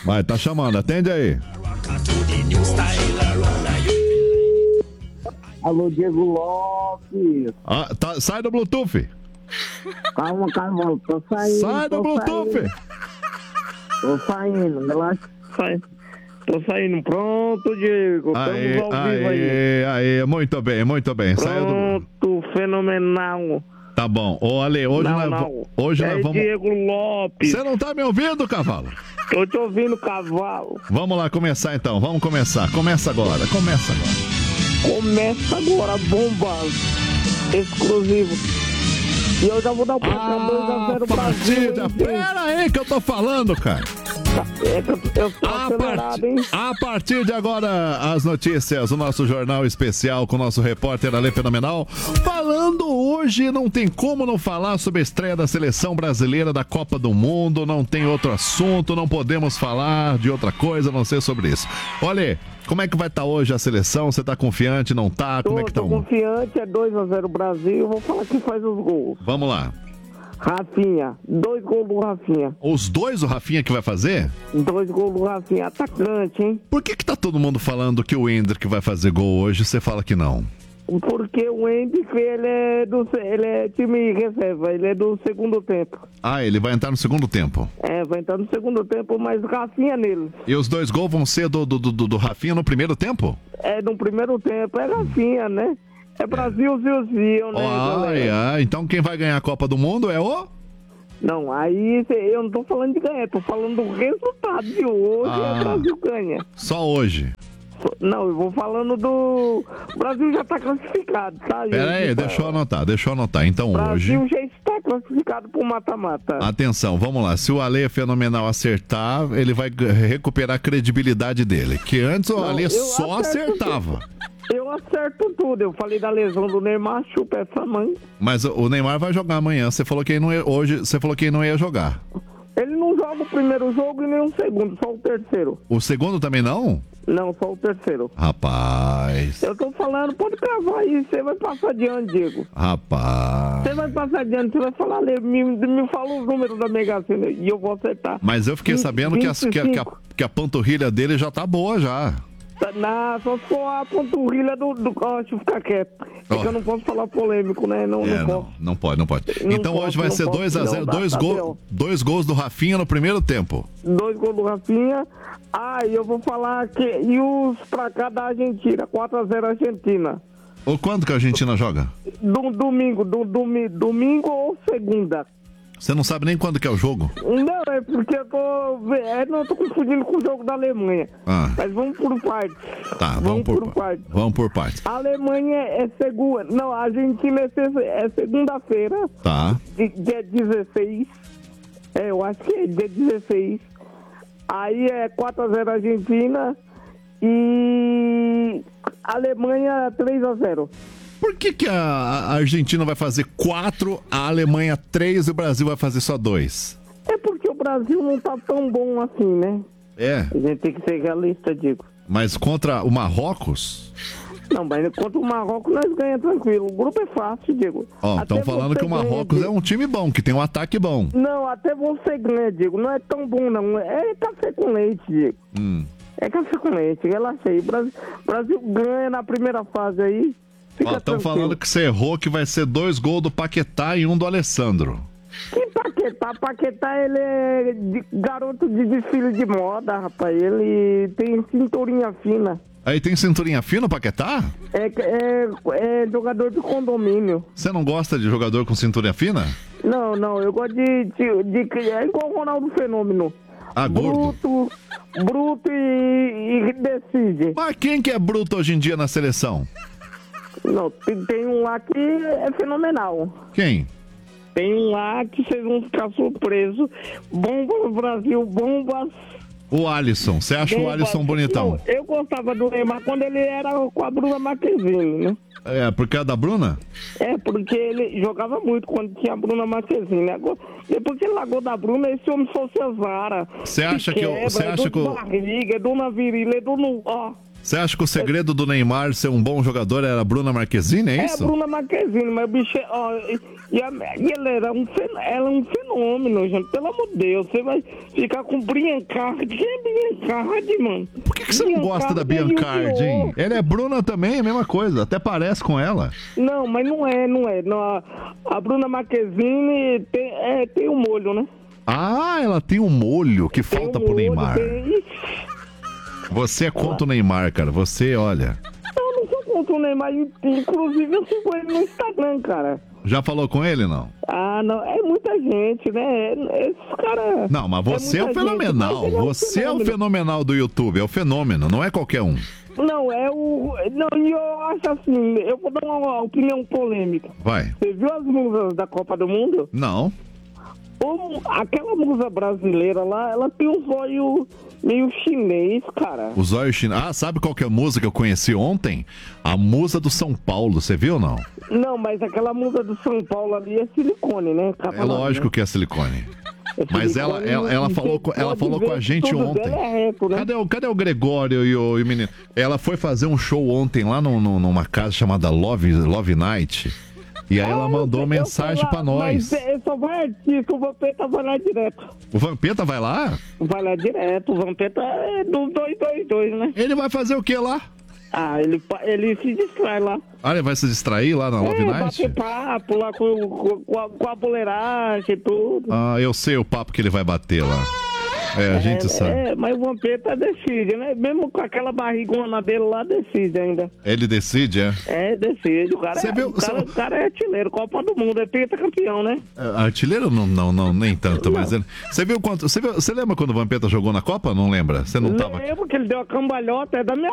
Vai, tá chamando, atende aí. Alô, Diego Lopes. Sai do Bluetooth. Calma, tô saindo. Sai do Bluetooth. Tô saindo, relaxa. Tô saindo. Pronto, Diego. Estamos ao vivo aí. Aí, muito bem. Pronto, fenomenal. Tá bom. Ô, Ale, hoje nós vamos... Diego Lopes. Você não tá me ouvindo, cavalo? Tô te ouvindo, cavalo. Vamos lá começar então, vamos começar. Começa agora. Começa agora, bombas exclusivo. E eu já vou dar o placar 2-0 Brasil. Pera aí que eu tô falando, cara. Eu tô acelerado, hein? A partir de agora, as notícias, o nosso jornal especial com o nosso repórter Ale Fenomenal. Falando hoje, não tem como não falar sobre a estreia da seleção brasileira da Copa do Mundo, não tem outro assunto, não podemos falar de outra coisa a não ser sobre isso. Olha, como é que vai estar hoje a seleção? Você tá confiante, não tá? Como é que tá? Tô confiante, é 2-0 Brasil, eu vou falar quem faz os gols. Vamos lá. Rafinha, 2 gols do Rafinha. Os dois o Rafinha que vai fazer? 2 gols do Rafinha, atacante, hein? Por que tá todo mundo falando que o Hendrick vai fazer gol hoje e você fala que não? Porque o Hendrick, ele é time reserva, ele é do segundo tempo. Ah, ele vai entrar no segundo tempo? É, vai entrar no segundo tempo, mas Rafinha nele. E os 2 gols vão ser do Rafinha no primeiro tempo? É, no primeiro tempo, é Rafinha, né? É Brasil, Zil, né, então quem vai ganhar a Copa do Mundo é o... Não, aí eu não tô falando de ganhar, tô falando do resultado de hoje, o Brasil ganha. Só hoje? Não, eu vou falando do... O Brasil já tá classificado, tá? Pera aí, deixa eu anotar. Então hoje... O Brasil já está classificado pro mata-mata. Atenção, vamos lá. Se o Ale Fenomenal acertar, ele vai recuperar a credibilidade dele. Que antes o Ale só acertava. Eu acerto tudo. Eu falei da lesão do Neymar, chupa essa mãe. Mas o Neymar vai jogar amanhã. Você falou que ele não ia, hoje, você falou que ele não ia jogar. Ele não joga o primeiro jogo e nem o segundo, só o terceiro. O segundo também não? Não, só o terceiro. Rapaz. Eu tô falando, pode cravar aí, você vai passar adiante, Diego. Rapaz. Você vai passar adiante, você vai falar, me fala os números da Mega Sena e eu vou acertar. Mas eu fiquei sabendo que a panturrilha dele já tá boa já. Não, só se for a panturrilha do... Deixa eu ficar quieto. É que eu não posso falar polêmico, né? Não posso. Não pode. Então hoje vai ser 2-0, 2 gols do Rafinha no primeiro tempo. 2 gols do Rafinha. E eu vou falar que... E os pra cá da Argentina, 4-0 Argentina. Quando que a Argentina joga? Domingo ou segunda. Você não sabe nem quando que é o jogo? Não, é porque eu tô confundindo com o jogo da Alemanha. Mas vamos por partes. Tá, vamos por partes. A Alemanha é segunda. Não, a Argentina é segunda-feira. Tá. Dia 16. Eu acho que é dia 16. Aí é 4-0 Argentina e a Alemanha 3-0. Por que a Argentina vai fazer 4, a Alemanha 3 e o Brasil vai fazer só 2? É porque o Brasil não tá tão bom assim, né? É. A gente tem que ser realista, Diego. Mas contra o Marrocos? Não, mas contra o Marrocos nós ganhamos tranquilo. O grupo é fácil, Diego. Estão falando que o Marrocos é um time bom, que tem um ataque bom. Não, até você ganha, Diego. Não é tão bom, não. É café com leite, Diego. É café com leite, relaxa aí. Brasil ganha na primeira fase aí. Estão falando que você errou, que vai ser 2 gols do Paquetá e 1 do Alessandro. Que Paquetá? Paquetá, ele é garoto de desfile de moda, rapaz. Ele tem cinturinha fina. Aí tem cinturinha fina o Paquetá? É jogador de condomínio. Você não gosta de jogador com cinturinha fina? Não, eu gosto de é igual o Ronaldo Fenômeno. Gordo. Bruto e decide. Mas quem que é bruto hoje em dia na seleção? Não, tem um lá que é fenomenal. Quem? Tem um lá que vocês vão ficar surpresos. Bomba no Brasil, bombas. O Alisson, você acha o Alisson bonitão? Não, eu gostava do Neymar quando ele era com a Bruna Marquezine, né? É, por causa da Bruna? É, porque ele jogava muito quando tinha a Bruna Marquezine. Depois que ele largou da Bruna, esse homem só se azara. Você acha que... barriga, é dona virilha, é dona... Você acha que o segredo do Neymar ser um bom jogador era a Bruna Marquezine, é isso? É a Bruna Marquezine, mas o bicho... e ele era um fenômeno, gente. Pelo amor de Deus, você vai ficar com Biancardi. Quem é Biancardi, mano? Por que você não gosta da Biancardi, hein? Ela é Bruna também, é a mesma coisa. Até parece com ela. Não, mas não é. Não, a Bruna Marquezine tem um molho, né? Ah, ela tem um molho que falta pro Neymar. Você é contra o Neymar, cara. Você, olha... Eu não sou contra o Neymar. Inclusive, eu sigo ele no Instagram, cara. Já falou com ele, não? Ah, não. É muita gente, né? Esses caras... Não, mas você é o fenomenal. Gente, você é o fenomenal do YouTube. É o fenômeno, não é qualquer um. Não, é o... Não, e eu acho assim... Eu vou dar uma opinião polêmica. Vai. Você viu as musas da Copa do Mundo? Não. Aquela musa brasileira lá, ela tem um zóio meio chinês, cara. O zóio chinês. Ah, sabe qual que é a musa que eu conheci ontem? A musa do São Paulo, você viu ou não? Não, mas aquela musa do São Paulo ali é silicone, né? É lógico que é silicone. Mas ela falou com a gente ontem. Reto, né? Cadê o Gregório e o menino? Ela foi fazer um show ontem lá numa casa chamada Love Night. E aí ela mandou mensagem pra nós. Mas só vai artista, o Vampeta vai lá direto. O Vampeta vai lá? Vai lá direto, o Vampeta é do 222, né? Ele vai fazer o que lá? Ah, ele se distrai lá. Ah, ele vai se distrair lá na Love Night? Bater papo lá com a boleiragem e tudo. Ah, eu sei o papo que ele vai bater lá. A gente sabe. Mas o Vampeta decide, né? Mesmo com aquela barrigona dele lá, decide ainda. Ele decide, é? Decide. O cara, o cara é artilheiro, Copa do Mundo, é pentacampeão, né? Artilheiro não, nem tanto, mas ele... Você viu quanto... Você lembra quando o Vampeta jogou na Copa? Não lembra? Você não tava... Lembro que ele deu a cambalhota, é da minha